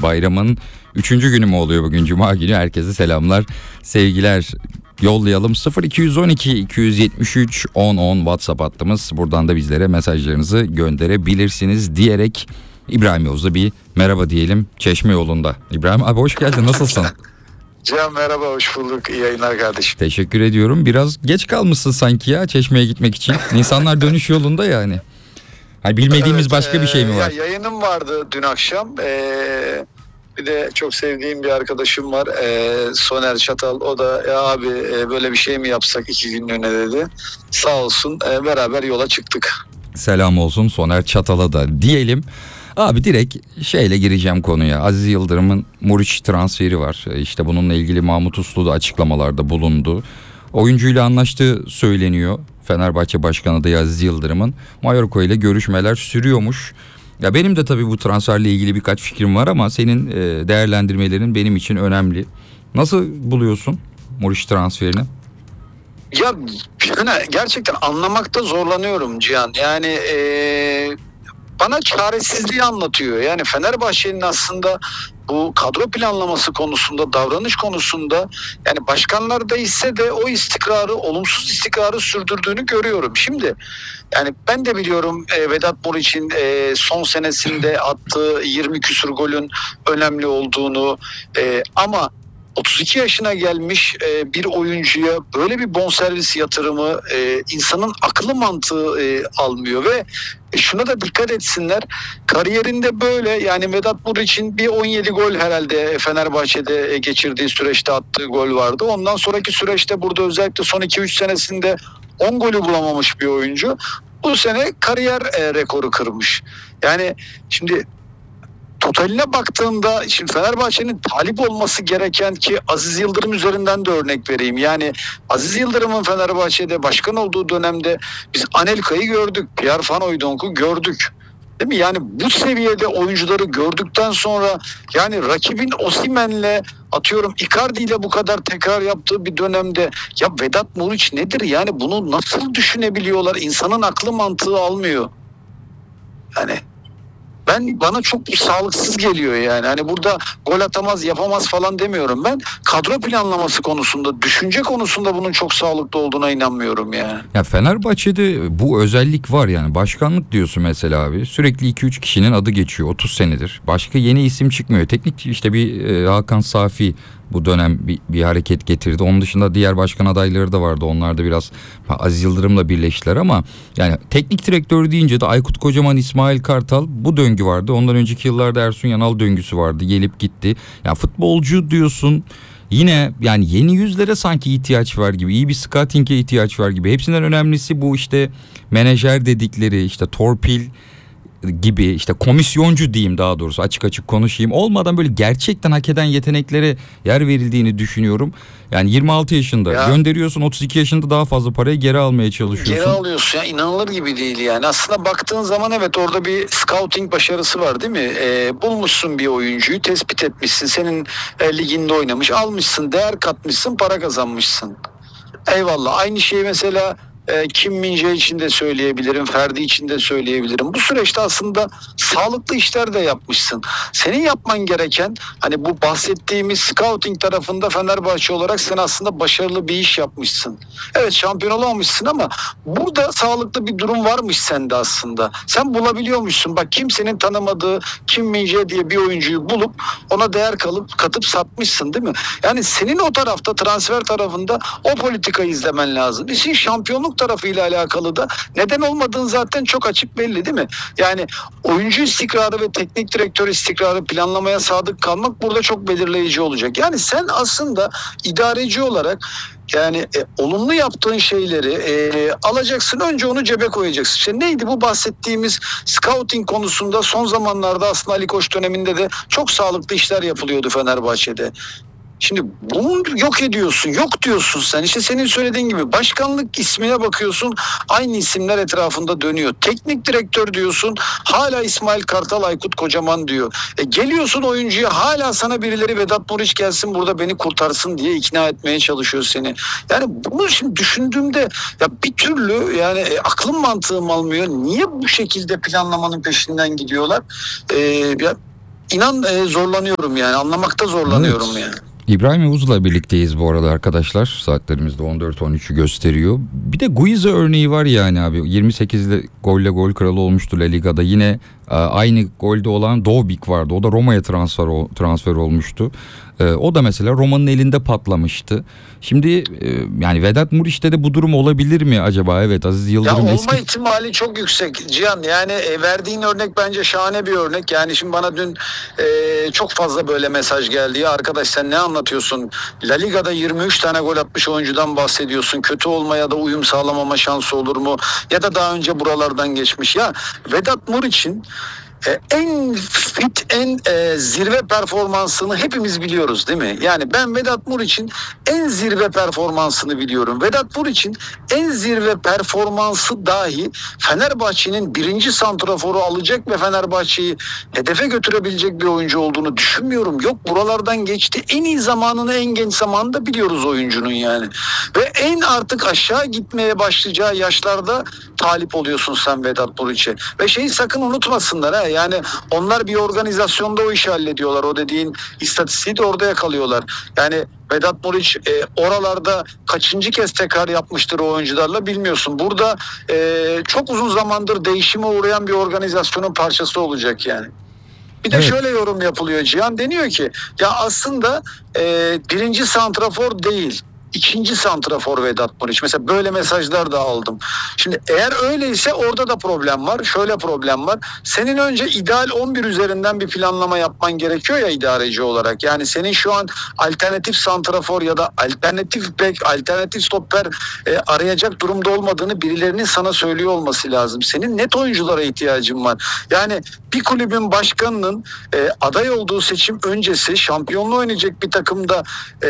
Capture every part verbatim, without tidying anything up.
Bayramın üçüncü günü mü oluyor bugün? Cuma günü. Herkese selamlar, sevgiler yollayalım. sıfır iki on iki iki yetmiş üç on on WhatsApp hattımız. Buradan da bizlere mesajlarınızı gönderebilirsiniz diyerek İbrahim Yavuz'a bir merhaba diyelim Çeşme yolunda. İbrahim abi hoş geldin, nasılsın? Can merhaba, hoş bulduk. İyi yayınlar kardeşim. Teşekkür ediyorum. Biraz geç kalmışsın sanki ya Çeşme'ye gitmek için. İnsanlar dönüş yolunda yani. Hani bilmediğimiz Evet, başka e, bir şey mi var? Ya, yayınım vardı dün akşam. E, bir de çok sevdiğim bir arkadaşım var. E, Soner Çatal. O da ya abi e, böyle bir şey mi yapsak iki günlüğüne dedi. Sağ olsun e, beraber yola çıktık. Selam olsun Soner Çatal'a da diyelim. Abi direkt şeyle gireceğim konuya. Aziz Yıldırım'ın Muriç transferi var. İşte bununla ilgili Mahmut Uslu da açıklamalarda bulundu. Oyuncuyla anlaştığı söyleniyor. Fenerbahçe Başkanı da Aziz Yıldırım'ın Mallorca ile görüşmeler sürüyormuş. Ya benim de tabii bu transferle ilgili birkaç fikrim var ama senin değerlendirmelerin benim için önemli. Nasıl buluyorsun Muriç transferini? Ya yani gerçekten anlamakta zorlanıyorum Cihan. Yani eee bana çaresizliği anlatıyor. Yani Fenerbahçe'nin aslında bu kadro planlaması konusunda, davranış konusunda yani başkanlar değişse de o istikrarı, olumsuz istikrarı sürdürdüğünü görüyorum. Şimdi yani ben de biliyorum e, Vedat Muriç'in e, son senesinde attığı yirmi küsur golün önemli olduğunu e, ama otuz iki yaşına gelmiş e, bir oyuncuya böyle bir bonservis yatırımı e, insanın aklı mantığı e, almıyor ve e, şuna da dikkat etsinler. Kariyerinde böyle yani Vedat Muriç'in bir on yedi gol herhalde Fenerbahçe'de e, geçirdiği süreçte attığı gol vardı. Ondan sonraki süreçte burada özellikle son iki üç senesinde on golü bulamamış bir oyuncu. Bu sene kariyer e, rekoru kırmış. Yani şimdi totaline baktığımda şimdi Fenerbahçe'nin talip olması gereken ki Aziz Yıldırım üzerinden de örnek vereyim. Yani Aziz Yıldırım'ın Fenerbahçe'de başkan olduğu dönemde biz Anelka'yı gördük. Pierre Van Hooydonk'u gördük. Değil mi? Yani bu seviyede oyuncuları gördükten sonra yani rakibin Osimhen'le atıyorum Icardi ile bu kadar tekrar yaptığı bir dönemde ya Vedat Muriç nedir? Yani bunu nasıl düşünebiliyorlar? İnsanın aklı mantığı almıyor. Yani ben bana çok sağlıksız geliyor yani. Hani burada gol atamaz, yapamaz falan demiyorum ben. Kadro planlaması konusunda, düşünce konusunda bunun çok sağlıklı olduğuna inanmıyorum yani. Ya Fenerbahçe'de bu özellik var yani. Başkanlık diyorsun mesela abi. Sürekli iki üç kişinin adı geçiyor otuz senedir. Başka yeni isim çıkmıyor. Teknik işte bir e, Hakan Safi bu dönem bir, bir hareket getirdi. Onun dışında diğer başkan adayları da vardı. Onlar da biraz Aziz Yıldırım'la birleştiler ama yani teknik direktör deyince de Aykut Kocaman, İsmail Kartal bu döngü vardı. Ondan önceki yıllarda Ersun Yanal döngüsü vardı. Gelip gitti. Ya futbolcu diyorsun. Yine yani yeni yüzlere sanki ihtiyaç var gibi, iyi bir scouting'e ihtiyaç var gibi. Hepsinden önemlisi bu işte menajer dedikleri işte torpil gibi işte komisyoncu diyeyim daha doğrusu açık açık konuşayım. Olmadan böyle gerçekten hak eden yeteneklere yer verildiğini düşünüyorum. Yani yirmi altı yaşında ya, gönderiyorsun otuz iki yaşında daha fazla parayı geri almaya çalışıyorsun. Geri alıyorsun ya inanılır gibi değil yani. Aslında baktığın zaman evet orada bir scouting başarısı var değil mi? Ee, bulmuşsun bir oyuncuyu tespit etmişsin. Senin e, liginde oynamış almışsın değer katmışsın para kazanmışsın. Eyvallah aynı şeyi mesela E, Kim Min-jae için de söyleyebilirim, Ferdi için de söyleyebilirim. Bu süreçte aslında sağlıklı işler de yapmışsın. Senin yapman gereken hani bu bahsettiğimiz scouting tarafında Fenerbahçe olarak sen aslında başarılı bir iş yapmışsın. Evet şampiyon olamamışsın ama burada sağlıklı bir durum varmış sende aslında. Sen bulabiliyormuşsun. Bak kimsenin tanımadığı Kim Min-jae diye bir oyuncuyu bulup ona değer kalıp katıp satmışsın değil mi? Yani senin o tarafta transfer tarafında o politikayı izlemen lazım. İşin şampiyonluk tarafıyla alakalı da neden olmadığın zaten çok açık belli değil mi? Yani oyuncu istikrarı ve teknik direktör istikrarı planlamaya sadık kalmak burada çok belirleyici olacak. Yani sen aslında idareci olarak yani e, olumlu yaptığın şeyleri e, alacaksın önce onu cebe koyacaksın. İşte neydi bu bahsettiğimiz scouting konusunda son zamanlarda aslında Ali Koç döneminde de çok sağlıklı işler yapılıyordu Fenerbahçe'de. Şimdi bunu yok ediyorsun, yok diyorsun sen. İşte senin söylediğin gibi başkanlık ismine bakıyorsun, aynı isimler etrafında dönüyor. Teknik direktör diyorsun, hala İsmail Kartal, Aykut Kocaman diyor. E geliyorsun oyuncuya, hala sana birileri Vedat Muriç gelsin burada beni kurtarsın diye ikna etmeye çalışıyor seni. Yani bunu şimdi düşündüğümde ya bir türlü yani e, aklım mantığım almıyor. Niye bu şekilde planlamanın peşinden gidiyorlar? E, ya inan e, zorlanıyorum yani, anlamakta zorlanıyorum Evet. yani. İbrahim Yavuz'la birlikteyiz bu arada arkadaşlar. Saatlerimizde on dört on üçü gösteriyor. Bir de Guiza örneği var yani abi. yirmi sekizde golle gol kralı olmuştu La Liga'da. Yine e, aynı golde olan Dovbik vardı. O da Roma'ya transfer transfer olmuştu. E, o da mesela Roma'nın elinde patlamıştı. Şimdi e, yani Vedat Muriç'te de bu durum olabilir mi acaba? Evet, Aziz Ya Yıldırım olma eski... ihtimali çok yüksek Cihan. Yani e, verdiğin örnek bence şahane bir örnek. Yani şimdi bana dün e, çok fazla böyle mesaj geldi. Ya arkadaş sen ne anlatıyorsun? La Liga'da yirmi üç tane gol atmış oyuncudan bahsediyorsun. Kötü olmaya da uyum sağlamama şansı olur mu? Ya da daha önce buralardan geçmiş. Ya Vedat Muriç'in E, en fit, en e, zirve performansını hepimiz biliyoruz değil mi? Yani ben Vedat Muriç'in en zirve performansını biliyorum. Vedat Muriç'in en zirve performansı dahi Fenerbahçe'nin birinci santraforu alacak ve Fenerbahçe'yi hedefe götürebilecek bir oyuncu olduğunu düşünmüyorum. Yok, buralardan geçti. En iyi zamanını, en genç zamanını da biliyoruz oyuncunun yani. Ve en artık aşağı gitmeye başlayacağı yaşlarda talip oluyorsun sen Vedat Muriç'e. Ve şeyi sakın unutmasınlar ha. Yani onlar bir organizasyonda o işi hallediyorlar. O dediğin istatistiği de orada yakalıyorlar. Yani Vedat Muriç e, oralarda kaçıncı kez tekrar yapmıştır o oyuncularla bilmiyorsun. Burada e, çok uzun zamandır değişime uğrayan bir organizasyonun parçası olacak yani. Bir de Evet. şöyle yorum yapılıyor Cihan, deniyor ki ya aslında e, birinci santrafor değil, ikinci santrafor Vedat Muriç. Mesela böyle mesajlar da aldım. Şimdi eğer öyleyse orada da problem var. Şöyle problem var. Senin önce ideal on bir üzerinden bir planlama yapman gerekiyor ya idareci olarak. Yani senin şu an alternatif santrafor ya da alternatif bek, alternatif stopper e, arayacak durumda olmadığını birilerinin sana söylüyor olması lazım. Senin net oyunculara ihtiyacın var. Yani bir kulübün başkanının e, aday olduğu seçim öncesi şampiyonluğu oynayacak bir takımda e,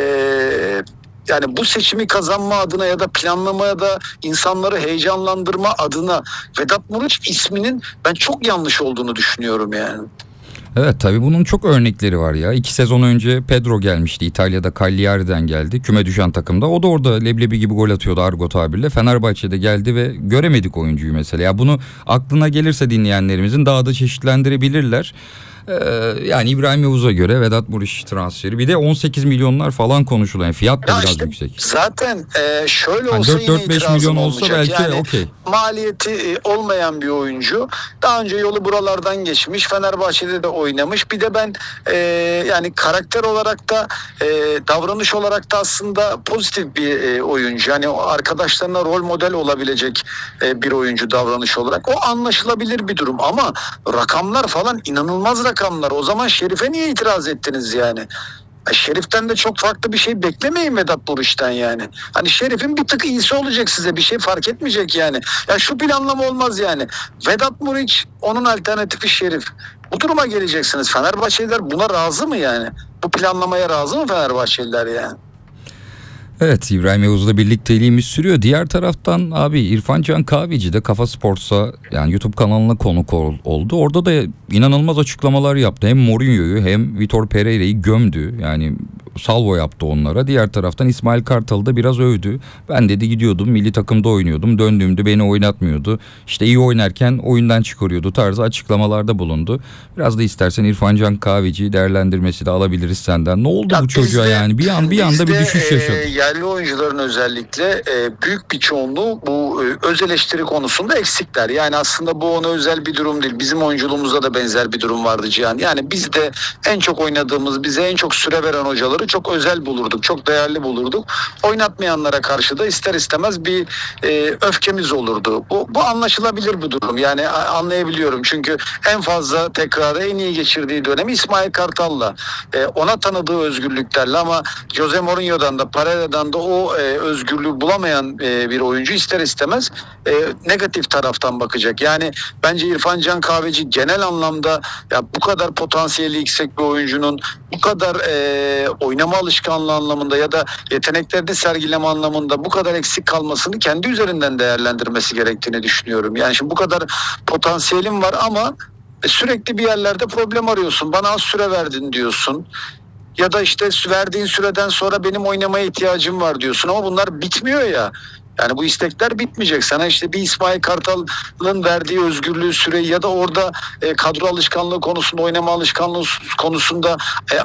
yani bu seçimi kazanma adına ya da planlamaya da insanları heyecanlandırma adına Vedat Muriç isminin ben çok yanlış olduğunu düşünüyorum yani. Evet, tabii bunun çok örnekleri var ya. İki sezon önce Pedro gelmişti. İtalya'da Cagliari'den geldi. Küme düşen takımda. O da orada leblebi gibi gol atıyordu argo tabirle. Fenerbahçe'de geldi ve göremedik oyuncuyu mesela. Ya bunu aklına gelirse dinleyenlerimizin daha da çeşitlendirebilirler. Ee, yani İbrahim Yavuz'a göre Vedat Muriç transferi. Bir de on sekiz milyonlar falan konuşuluyor. Yani fiyat da Ya biraz işte yüksek. zaten e, şöyle Yani olsa dört yine dört beş itirazım milyon olsa olmayacak. belki Yani okey. maliyeti e, olmayan bir oyuncu. Daha önce yolu buralardan geçmiş. Fenerbahçe'de de oynamış. Bir de ben e, yani karakter olarak da e, davranış olarak da aslında pozitif bir e, oyuncu. Yani o arkadaşlarına rol model olabilecek e, bir oyuncu davranış olarak. O anlaşılabilir bir durum ama rakamlar falan inanılmaz rakamlar. O zaman Şerif'e niye itiraz ettiniz yani? Şerif'ten de çok farklı bir şey beklemeyin Vedat Muriç'ten yani. Hani Şerif'in bir tık iyisi olacak, size bir şey fark etmeyecek yani. Ya şu planlama olmaz yani. Vedat Muriç, onun alternatifi Şerif. Bu duruma geleceksiniz. Fenerbahçeliler buna razı mı yani? Bu planlamaya razı mı Fenerbahçeliler yani? Evet, İbrahim Yavuz'la birlikteliğimiz sürüyor. Diğer taraftan abi İrfan Can Kahveci de Kafa Sports'a yani YouTube kanalına konuk ol, oldu. Orada da inanılmaz açıklamalar yaptı. Hem Mourinho'yu hem Vitor Pereira'yı gömdü. Yani salvo yaptı onlara. Diğer taraftan İsmail Kartal'ı da biraz övdü. Ben dedi gidiyordum milli takımda oynuyordum. Döndüğümde beni oynatmıyordu. İşte iyi oynarken oyundan çıkarıyordu tarzı açıklamalarda bulundu. Biraz da istersen İrfan Can Kahveci'yi değerlendirmesi de alabiliriz senden. Ne oldu Ya bu çocuğa bizde- yani? Bir an bir anda bir bizde, düşüş e, yaşadı. yerli oyuncuların özellikle e, büyük bir çoğunluğu bu e, öz eleştiri konusunda eksikler. Yani aslında bu ona özel bir durum değil. Bizim oyunculuğumuzda da benzer bir durum vardı Cihan. Yani biz de en çok oynadığımız, bize en çok süre veren hocaları çok özel bulurduk. Çok değerli bulurduk. Oynatmayanlara karşı da ister istemez bir e, öfkemiz olurdu. Bu, bu anlaşılabilir bir durum. Yani a- anlayabiliyorum. Çünkü en fazla tekrarı en iyi geçirdiği dönemi İsmail Kartal'la. E, ona tanıdığı özgürlüklerle ama Jose Mourinho'dan da Pereira'dan da o e, özgürlüğü bulamayan e, bir oyuncu ister istemez e, negatif taraftan bakacak. Yani bence İrfan Can Kahveci genel anlamda ya bu kadar potansiyeli yüksek bir oyuncunun bu kadar e, oynama alışkanlığı anlamında ya da yeteneklerini sergileme anlamında bu kadar eksik kalmasını kendi üzerinden değerlendirmesi gerektiğini düşünüyorum. Yani şimdi bu kadar potansiyelim var ama sürekli bir yerlerde problem arıyorsun. Bana az süre verdin diyorsun. Ya da işte verdiğin süreden sonra benim oynamaya ihtiyacım var diyorsun ama bunlar bitmiyor ya. Yani bu istekler bitmeyecek. Sana işte bir İsmail Kartal'ın verdiği özgürlüğü, süreyi ya da orada e, kadro alışkanlığı konusunda, oynama alışkanlığı konusunda e,